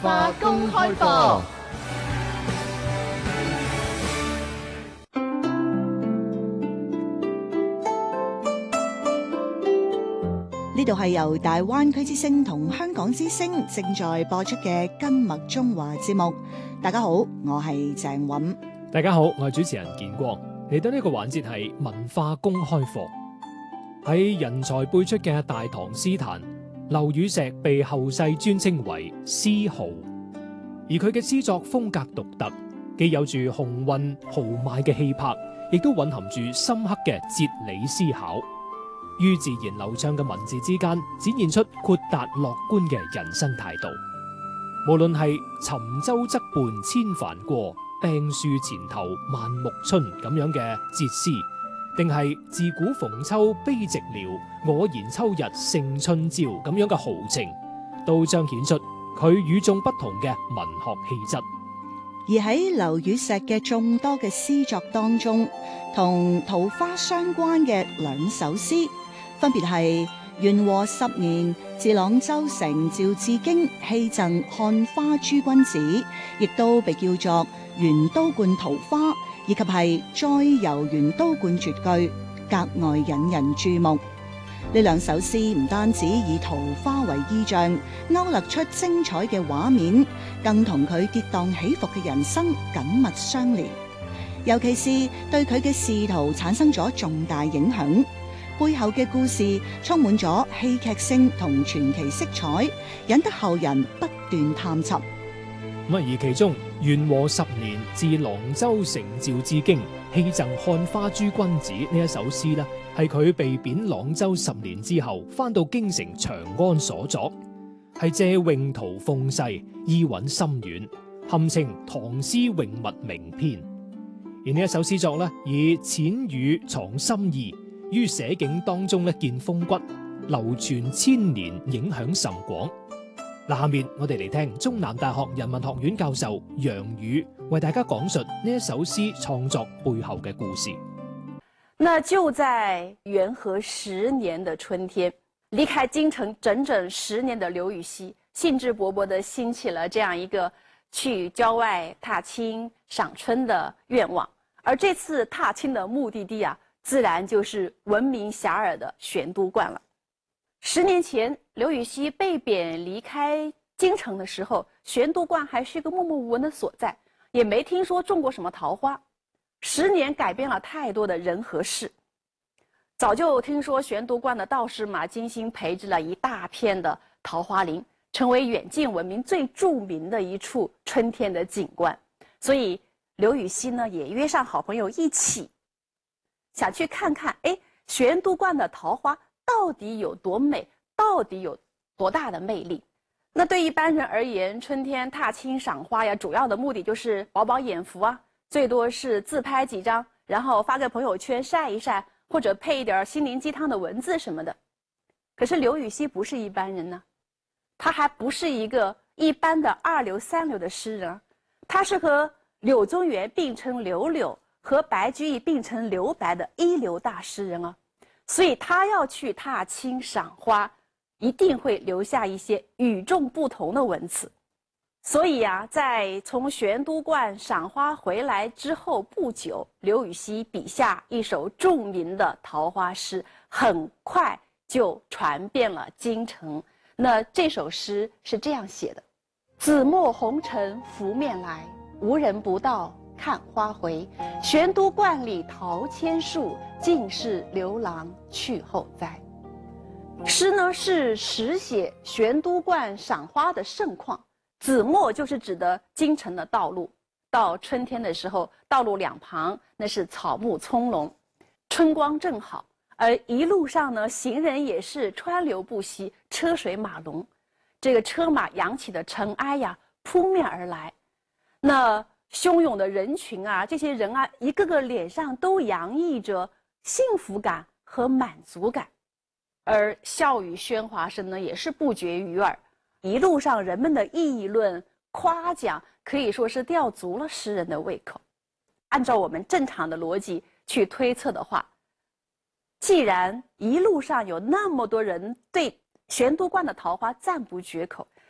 花公開課。 呢度係由大灣區之聲同香港之聲正在播出嘅金麥中華節目。大家好，我係鄭韻。 大家好，我係主持人建光。嚟到呢個環節係文化公開課。喺人才輩出嘅大唐詩壇，劉禹錫被後世尊稱為詩豪，而佢嘅詩作風格獨特，既有住雄渾豪邁嘅氣魄，亦都蘊含住深刻嘅哲理思考。於自然流暢嘅文字之間，展現出豁達樂觀嘅人生態度。無論係沉舟側畔千帆過，病樹前頭萬木春咁樣嘅哲思，定係自古逢秋悲寂寥，我言秋日勝春朝咁樣嘅豪情，都彰顯出佢與眾不同嘅文學氣質。 而喺劉禹錫嘅眾多嘅詩作當中，同桃花相關嘅兩首詩，分別係元和10年自朗州城趙志經戲贈看花諸君子，亦都被叫做元都觀桃花，以及係再遊元都觀絕句，格外引人注目。呢兩首詩唔單止以桃花為意象，勾勒出精彩嘅畫面，更同佢跌宕起伏嘅人生緊密相連。尤其是對佢嘅仕途產生咗重大影響，背後嘅故事充滿咗戲劇性同傳奇色彩，引得後人不斷探尋。 而其中元和10年自朗州城趙志經戲贈看花諸君子呢一首詩呢，係佢被貶朗州10年之後翻到京城長安所作，係借詠圖諷世，意韻深遠，堪稱唐詩詠物名篇。而呢一首詩作呢，以淺語藏深意，於寫景當中呢見風骨，流傳千年，影響甚廣。下面我哋嚟聽中南大學人文學院教授楊宇為大家講述呢一首詩創作背後嘅故事。 那就在元和10年的春天，離開京城整整10年的劉禹錫，興致勃勃地興起了這樣一個去郊外踏青賞春的願望。而這次踏青的目的地啊，自然就是聞名遐邇的玄都觀了。10年前，劉禹錫被貶離開京城的時候，玄都觀還是一個默默無聞的所在，也沒聽說種過什麼桃花。10年改變了太多的人和事。早就聽說玄都觀的道士馬金星培植了一大片的桃花林，成為遠近聞名最著名的一處春天的景觀。所以劉禹錫呢，也約上好朋友一起，想去看看，玄都觀的桃花到底有多美，到底有多大的魅力。那對一般人而言，春天踏青賞花呀，主要的目的就是飽飽眼福啊，最多是自拍幾張，然後發個朋友圈曬一曬，或者配一點心靈雞湯的文字什麼的。可是劉禹錫不是一般人呢，他還不是一個一般的2流3流的詩人，他是和柳宗元並稱柳柳，和白居易並稱留白的1流大詩人啊。所以他要去踏青賞花，一定會留下一些與眾不同的文字。所以啊，在從玄都觀賞花回來之後不久，劉禹錫筆下一首著名的桃花詩，很快就傳遍了京城。那這首詩是這樣寫的：紫陌紅塵拂面來，無人不道看花回。玄都觀裡桃千樹，盡是劉郎去後栽。詩呢是實寫玄都觀賞花的盛況。紫陌就是指的京城的道路，到春天的時候，道路兩旁那是草木蔥籠，春光正好，而一路上呢，行人也是川流不息，車水馬龍，這個車馬揚起的塵埃呀，撲面而來。那洶湧的人群啊，這些人啊，一個個臉上都洋溢着幸福感和滿足感，而笑語喧嘩聲呢，也是不絕於耳。一路上人們的議論誇獎，可以說是吊足了詩人的胃口。按照我們正常的邏輯去推測的話，既然一路上有那麼多人對玄都觀的桃花讚不絕口，